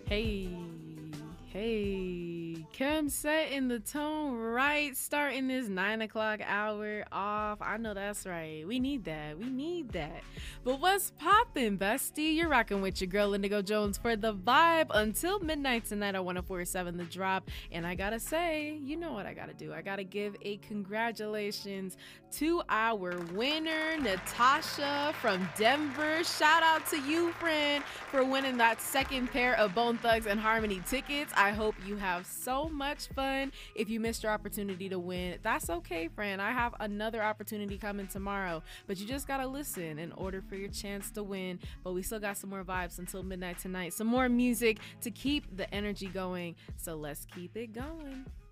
Hey, hey, Kim setting the tone right, starting this 9 o'clock hour off. I know that's right. We need that. We need that. But what's poppin', bestie? You're rocking with your girl Indigo Jones for the vibe until midnight tonight on 104.7 The Drop. And I gotta say, you know what I gotta do? I gotta give a congratulations to our winner, Natasha from Denver. Shout out to you, friend, for winning that second pair of Bone Thugs and Harmony tickets. I hope you have so much fun. If you missed your opportunity to win, that's okay, friend. I have another opportunity coming tomorrow, but you just gotta listen in order for your chance to win. But we still got some more vibes until midnight tonight, some more music to keep the energy going, so let's keep it going.